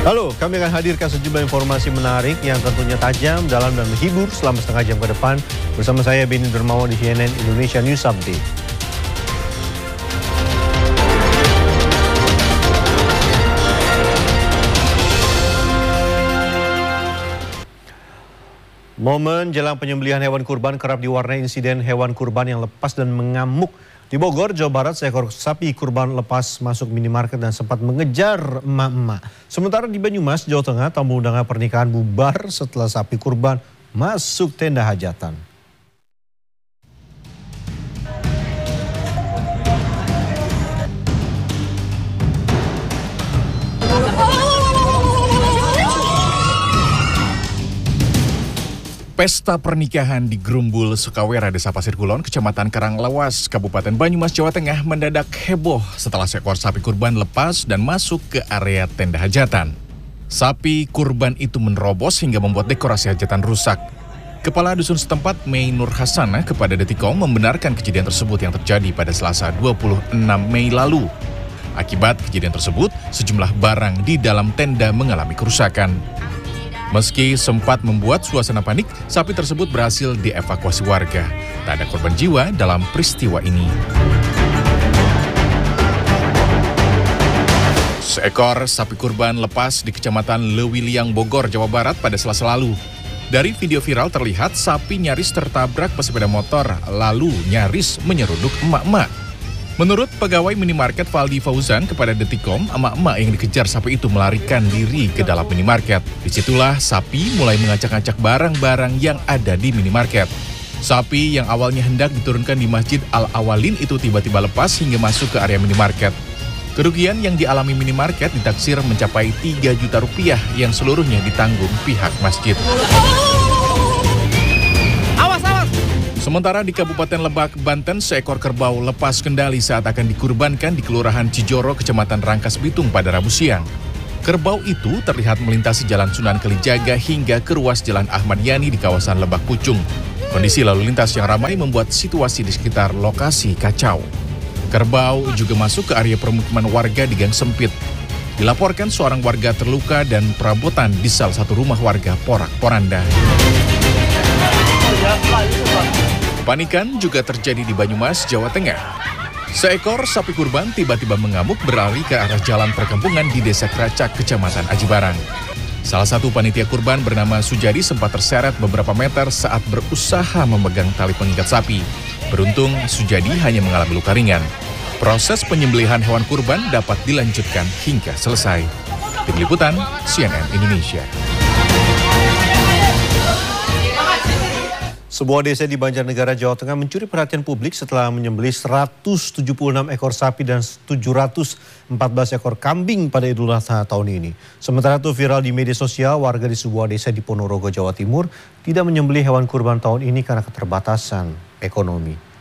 Halo, kami akan hadirkan sejumlah informasi menarik yang tentunya tajam, dalam, dan menghibur selama setengah jam ke depan. Bersama saya, Benny Dermawan di CNN Indonesia News Update. Momen jelang penyembelihan hewan kurban kerap diwarnai insiden hewan kurban yang lepas dan mengamuk. Di Bogor, Jawa Barat, seekor sapi kurban lepas masuk minimarket dan sempat mengejar emak-emak. Sementara di Banyumas, Jawa Tengah, tamu undangan pernikahan bubar setelah sapi kurban masuk tenda hajatan. Pesta pernikahan di Grumbul, Sukawera, Desa Pasir Kulon, Kecamatan Karanglewas, Kabupaten Banyumas, Jawa Tengah mendadak heboh setelah seekor sapi kurban lepas dan masuk ke area tenda hajatan. Sapi kurban itu menerobos hingga membuat dekorasi hajatan rusak. Kepala Dusun setempat, Mei Nur Hasanah, kepada Detikkom membenarkan kejadian tersebut yang terjadi pada Selasa 26 Mei lalu. Akibat kejadian tersebut, sejumlah barang di dalam tenda mengalami kerusakan. Meski sempat membuat suasana panik, sapi tersebut berhasil dievakuasi warga. Tak ada korban jiwa dalam peristiwa ini. Seekor sapi kurban lepas di Kecamatan Lewiliang, Bogor, Jawa Barat pada Selasa lalu. Dari video viral terlihat sapi nyaris tertabrak pesepeda motor, lalu nyaris menyeruduk emak-emak. Menurut pegawai minimarket Valdi Fauzan kepada Detikkom, emak-emak yang dikejar sapi itu melarikan diri ke dalam minimarket. Disitulah sapi mulai mengacak-acak barang-barang yang ada di minimarket. Sapi yang awalnya hendak diturunkan di Masjid Al-Awalin itu tiba-tiba lepas hingga masuk ke area minimarket. Kerugian yang dialami minimarket ditaksir mencapai 3 juta rupiah yang seluruhnya ditanggung pihak masjid. Sementara di Kabupaten Lebak, Banten, seekor kerbau lepas kendali saat akan dikurbankan di Kelurahan Cijoro, Kecamatan Rangkas Bitung pada Rabu siang. Kerbau itu terlihat melintasi Jalan Sunan Kalijaga hingga ke ruas Jalan Ahmad Yani di kawasan Lebak Pucung. Kondisi lalu lintas yang ramai membuat situasi di sekitar lokasi kacau. Kerbau juga masuk ke area permukiman warga di gang sempit. Dilaporkan seorang warga terluka dan perabotan di salah satu rumah warga porak-poranda. Kepanikan juga terjadi di Banyumas, Jawa Tengah. Seekor sapi kurban tiba-tiba mengamuk berlari ke arah jalan perkampungan di Desa Kracak, Kecamatan Aji Barang. Salah satu panitia kurban bernama Sujadi sempat terseret beberapa meter saat berusaha memegang tali pengikat sapi. Beruntung, Sujadi hanya mengalami luka ringan. Proses penyembelihan hewan kurban dapat dilanjutkan hingga selesai. Tim Liputan, CNN Indonesia. Sebuah desa di Banjarnegara, Jawa Tengah mencuri perhatian publik setelah menyembelih 176 ekor sapi dan 714 ekor kambing pada Idul Adha tahun ini. Sementara itu viral di media sosial, warga di sebuah desa di Ponorogo, Jawa Timur tidak menyembelih hewan kurban tahun ini karena keterbatasan ekonomi.